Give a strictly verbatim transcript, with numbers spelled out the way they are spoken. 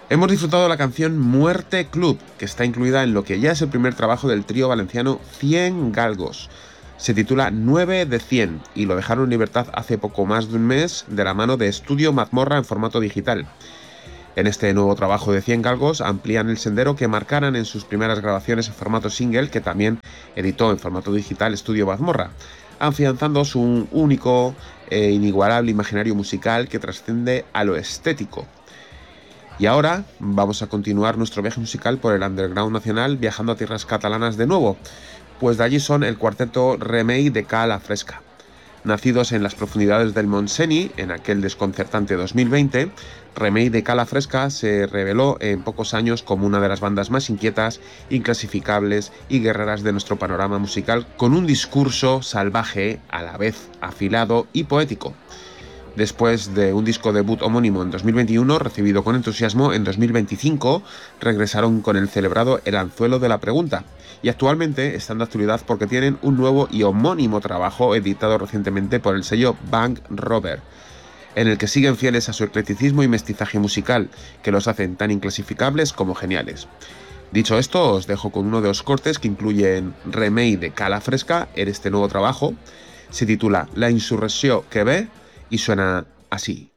Hemos disfrutado de la canción Muerte Club, que está incluida en lo que ya es el primer trabajo del trío valenciano cien Galgos. Se titula nueve de cien y lo dejaron en libertad hace poco más de un mes de la mano de Estudio Mazmorra en formato digital. En este nuevo trabajo de cien Galgos amplían el sendero que marcaran en sus primeras grabaciones en formato single, que también editó en formato digital Estudio Mazmorra, afianzando su único e inigualable imaginario musical que trasciende a lo estético. Y ahora vamos a continuar nuestro viaje musical por el underground nacional, viajando a tierras catalanas de nuevo, pues de allí son el cuarteto Remei de Cala Fresca. Nacidos en las profundidades del Montseny en aquel desconcertante dos mil veinte, Remei de Cala Fresca se reveló en pocos años como una de las bandas más inquietas, inclasificables y guerreras de nuestro panorama musical, con un discurso salvaje, a la vez afilado y poético. Después de un disco debut homónimo en dos mil veintiuno, recibido con entusiasmo, en dos mil veinticinco regresaron con el celebrado El Anzuelo de la Pregunta, y actualmente están de actualidad porque tienen un nuevo y homónimo trabajo editado recientemente por el sello Bank Robber, en el que siguen fieles a su eclecticismo y mestizaje musical, que los hacen tan inclasificables como geniales. Dicho esto, os dejo con uno de los cortes que incluyen Remei de Cala Fresca en este nuevo trabajo. Se titula La insurrecció que ve y suena así.